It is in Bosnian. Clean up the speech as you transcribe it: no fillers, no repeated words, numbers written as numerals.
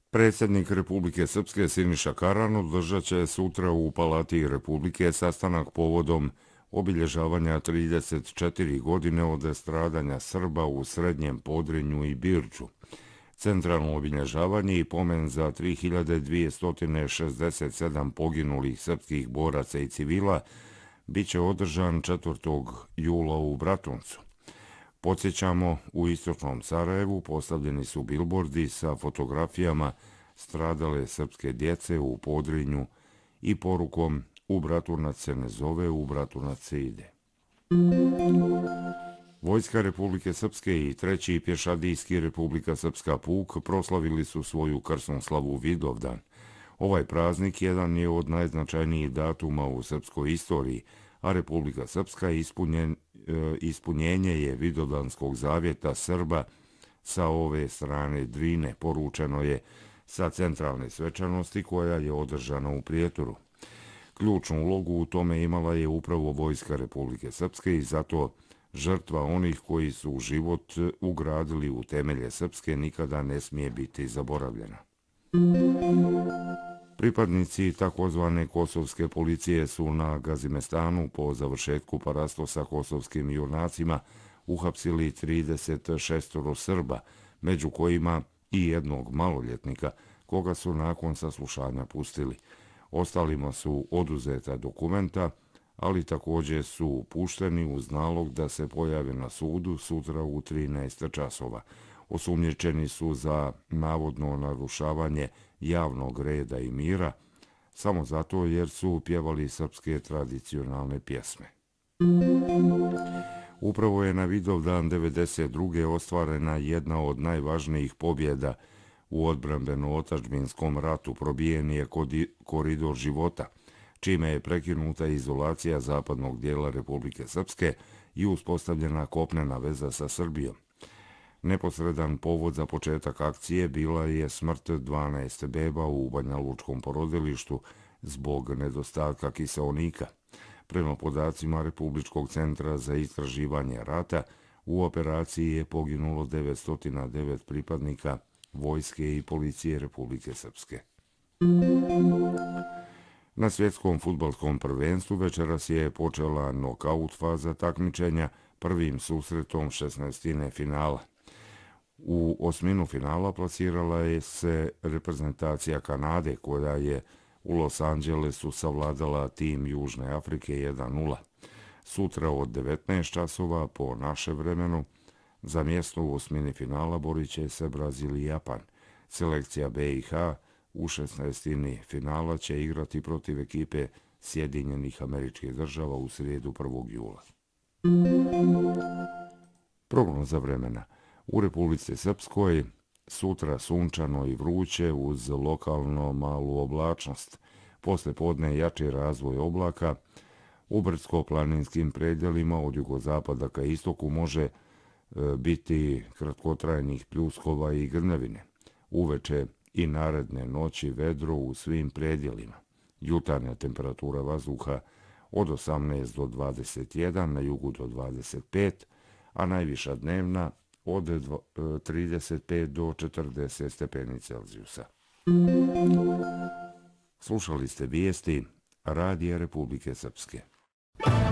Predsjednik Republike Srpske Siniša Karan održat će sutra u Palati Republike sastanak povodom obilježavanja 34 godine od stradanja Srba u Srednjem Podrinju i Birču. Centralno obilježavanje i pomen za 3267 poginulih srpskih boraca i civila biće održan 4. jula u Bratuncu. Podsjećamo, u istočnom Sarajevu postavljeni su bilbordi sa fotografijama stradale srpske djece u Podrinju i porukom "U Bratunac se ne zove, u Bratunac se ide". Vojska Republike Srpske i 3. pješadijski Republika Srpska puk proslavili su svoju krsnu slavu Vidovdan. Ovaj praznik jedan je od najznačajnijih datuma u srpskoj istoriji, a Republika Srpska ispunjenje je Vidovdanskog zavjeta Srba sa ove strane Drine, poručeno je sa centralne svečanosti koja je održana u Prijetoru. Ključnu ulogu u tome imala je upravo Vojska Republike Srpske i zato žrtva onih koji su život ugradili u temelje Srpske nikada ne smije biti zaboravljena. Pripadnici takozvane kosovske policije su na Gazimestanu po završetku parasto sa kosovskim junacima uhapsili 36 Srba, među kojima i jednog maloljetnika, koga su nakon saslušanja pustili. Ostalima su oduzeta dokumenta, ali također su pušteni uz nalog da se pojave na sudu sutra u 13 časova. Osumnjičeni su za navodno narušavanje javnog reda i mira, samo zato jer su pjevali srpske tradicionalne pjesme. Upravo je na Vidovdan 1992. ostvarena jedna od najvažnijih pobjeda u odbrambeno-otadžbinskom ratu. Probijen je koridor života, čime je prekinuta izolacija zapadnog dijela Republike Srpske i uspostavljena kopnena veza sa Srbijom. Neposredan povod za početak akcije bila je smrt 12 beba u banjalučkom porodilištu zbog nedostatka kiseonika. Prema podacima Republičkog centra za istraživanje rata, u operaciji je poginulo 909 pripadnika Vojske i policije Republike Srpske. Na svjetskom fudbalskom prvenstvu večeras je počela nokaut faza takmičenja prvim susretom 16. finala. U osminu finala plasirala je se reprezentacija Kanade, koja je u Los Angelesu savladala tim Južne Afrike 1:0. Sutra od 19 časova po naše vremenu za mjesto u osmini finala borit će se Brazil i Japan. Selekcija BiH u 16. finala će igrati protiv ekipe Sjedinjenih Američkih Država u srijedu 1. jula. Prognoza vremena. U Republici Srpskoj sutra sunčano i vruće uz lokalno malu oblačnost. Posle podne jači razvoj oblaka. U brdsko-planinskim predjelima od jugozapada ka istoku može biti kratkotrajnih pljuskova i grmljavine. Uveče i naredne noći vedro u svim predjelima. Jutarnja temperatura vazduha od 18 do 21, na jugu do 25, a najviša dnevna od 35 do 40 stepeni Celzijusa. Slušali ste vijesti Radija Republike Srpske.